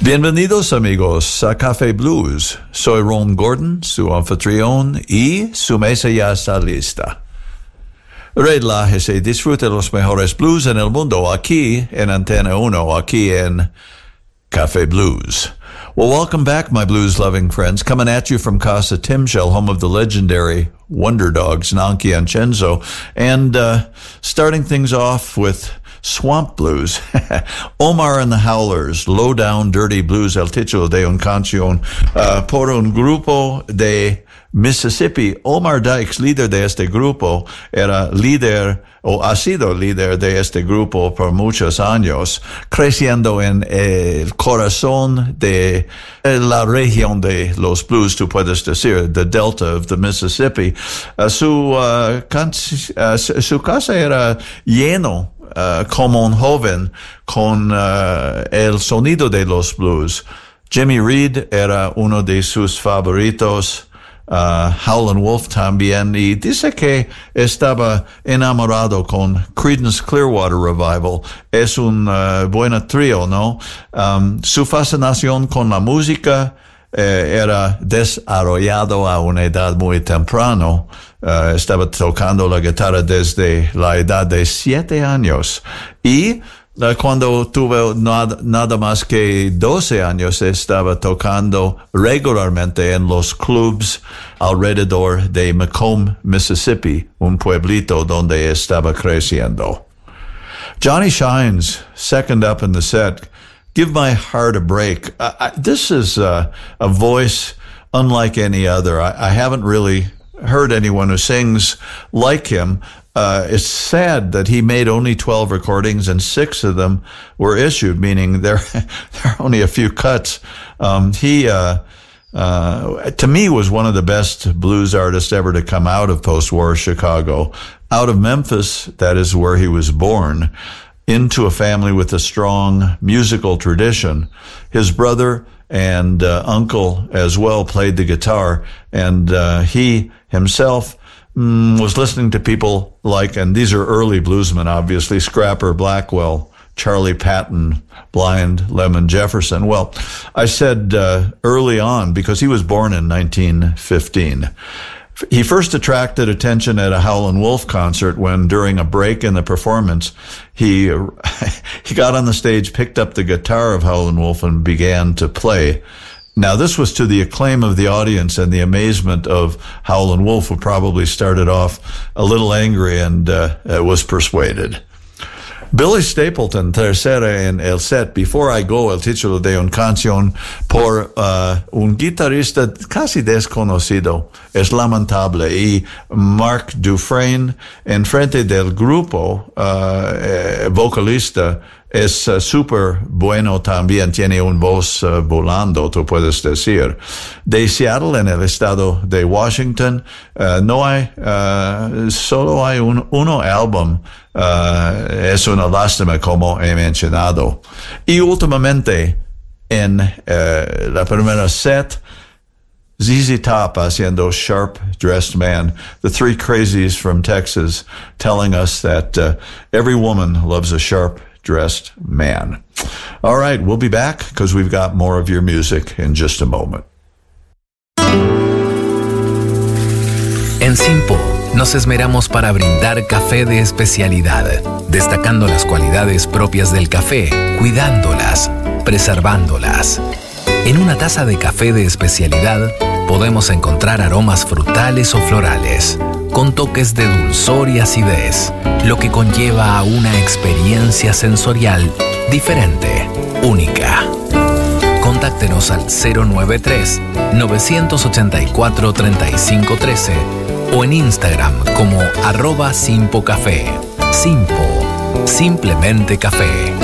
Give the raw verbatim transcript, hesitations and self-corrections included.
Bienvenidos amigos a Café Blues. Soy Ron Gordon, su anfitrión, y su mesa ya está lista. Relájese y disfrute los mejores blues en el mundo aquí en Antena Uno, aquí en Café Blues. Well, welcome back, my blues-loving friends. Coming at you from Casa Timshel, home of the legendary Wonder Dogs, Nanki and Chenzo. And uh, starting things off with Swamp Blues. Omar and the Howlers, Low Down Dirty Blues, el título de un canción uh, por un grupo de Mississippi. Omar Dykes, líder de este grupo, era líder o ha sido líder de este grupo por muchos años, creciendo en el corazón de la región de los blues, tú puedes decir, the Delta of the Mississippi. Uh, su, uh, can- uh, su casa era lleno Uh, como un joven con uh, el sonido de los blues. Jimmy Reed era uno de sus favoritos, uh, Howlin' Wolf también, y dice que estaba enamorado con Creedence Clearwater Revival. Es un uh, buen trío, ¿no? Um, su fascinación con la música eh, era desarrollado a una edad muy temprana. Uh, estaba tocando la guitarra desde la edad de siete años y uh, cuando tuve nada, nada más que doce años estaba tocando regularmente en los clubs alrededor de Macomb, Mississippi, un pueblito donde estaba creciendo. Johnny Shines, second up in the set, Give My Heart a Break. Uh, I, this is uh, a voice unlike any other. I, I haven't really heard anyone who sings like him. Uh, it's sad that he made only twelve recordings and six of them were issued, meaning there, there are only a few cuts. Um, he, uh, uh, to me was one of the best blues artists ever to come out of post-war Chicago. Out of Memphis, that is where he was born, into a family with a strong musical tradition. His brother and uh, uncle as well played the guitar, and uh, he himself mm, was listening to people like, and these are early bluesmen, obviously, Scrapper Blackwell, Charlie Patton, Blind Lemon Jefferson. Well, I said uh, early on, because he was born in nineteen fifteen. He first attracted attention at a Howlin' Wolf concert when, during a break in the performance, he he got on the stage, picked up the guitar of Howlin' Wolf, and began to play. Now, this was to the acclaim of the audience and the amazement of Howlin' Wolf, who probably started off a little angry and uh, was persuaded. Billy Stapleton, tercera en el set, Before I Go, el título de una canción por uh, un guitarrista casi desconocido. Es lamentable. Y Mark Dufresne, en frente del grupo, uh, eh, vocalista, es uh, súper bueno también, tiene un voz uh, volando, tú puedes decir. De Seattle, en el estado de Washington, uh, no hay, uh, solo hay un uno álbum. Uh, es una lástima, como he mencionado. Y últimamente, en uh, la primera set, Z Z Top haciendo Sharp Dressed Man, the three crazies from Texas, telling us that uh, every woman loves a sharp dressed man. All right, we'll be back because we've got more of your music in just a moment. En Simpo nos esmeramos para brindar café de especialidad, destacando las cualidades propias del café, cuidándolas, preservándolas. En una taza de café de especialidad podemos encontrar aromas frutales o florales, con toques de dulzor y acidez, lo que conlleva a una experiencia sensorial diferente, única. Contáctenos al cero nueve tres, nueve ocho cuatro, tres cinco uno tres o en Instagram como arroba Simpo Café. Simpo, simplemente café.